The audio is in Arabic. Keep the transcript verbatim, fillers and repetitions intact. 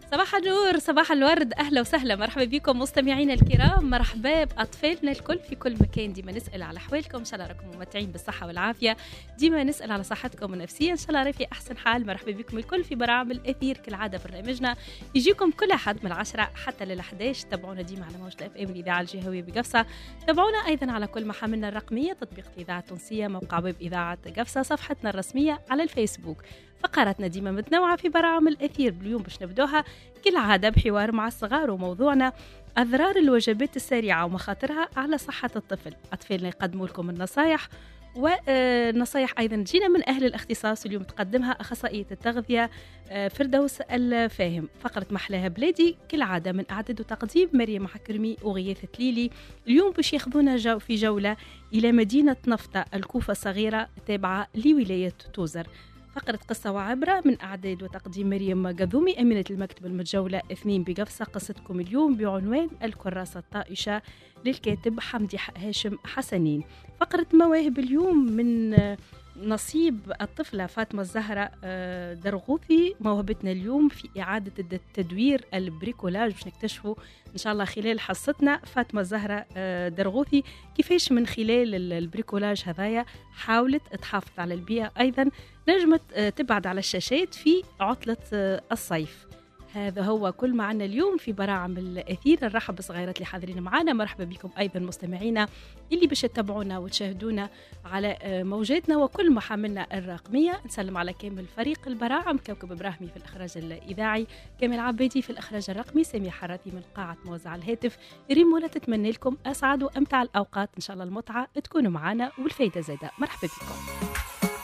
صباح النور، صباح الورد، أهلا وسهلا، مرحبا بكم مستمعينا الكرام، مرحبا بأطفالنا الكل في كل مكان. ديما نسأل على أحوالكم، إن شاء الله راكم ممتعين بالصحة والعافية. ديما نسأل على صحتكم النفسية، إن شاء الله راهي في أحسن حال. مرحبا بكم الكل في برامج الأثير كالعادة. برنامجنا يجيكم كل أحد من العشرة حتى للأحداش. تابعونا ديما على موجة الأف إم الإذاعة الجهوية بقفصة. تابعونا أيضا على كل محاملنا الرقمية، تطبيق الإذاعة التونسية، موقع ويب إذاعة قفصة، صفحتنا الرسمية على الفيسبوك. فقراتنا ديما متنوعة في برامج الأثير. اليوم باش نبدوها كالعادة بحوار مع الصغار، وموضوعنا أضرار الوجبات السريعة ومخاطرها على صحة الطفل. أطفالنا يقدموا لكم النصايح، والنصايح أيضا جينا من أهل الاختصاص. اليوم تقدمها أخصائية التغذية فردوس الفاهم. فقرة محلاها بلادي كالعادة من إعداد وتقديم مريم حكرمي وغياث تليلي. اليوم باش ياخذونا جو في جولة إلى مدينة نفطة الكوفة الصغيرة تابعة لولاية توزر. فقرة قصة وعبرة من أعداد وتقديم مريم قذومي أمينة المكتب المتجولة اثنين بقفصة. قصتكم اليوم بعنوان الكراسة الطائشة للكاتب حمدي هاشم حسنين. فقرة مواهب اليوم من نصيب الطفلة فاطمة الزهراء درغوثي. موهبتنا اليوم في إعادة التدوير البريكولاج، باش نكتشفوا إن شاء الله خلال حصتنا فاطمة الزهراء درغوثي كيفاش من خلال البريكولاج هذايا حاولت تحافظ على البيئة، أيضا نجمت تبعد على الشاشات في عطلة الصيف. هذا هو كل معنا اليوم في براعم الأثير. نرحب بالصغيرات اللي حاضرين معنا، مرحبا بكم أيضا مستمعينا اللي باش تتابعونا وتشاهدونا على موجاتنا وكل محاملنا الرقمية. نسلم على كامل فريق البراعم، كوكب إبراهيمي في الإخراج الإذاعي، كامل عبادي في الإخراج الرقمي، سامي حراتي من قاعة موزع الهاتف. ريمولا تتمنى لكم أسعد وأمتع الأوقات، إن شاء الله المتعة تكونوا معنا والفايدة زادة. مرحبا بكم.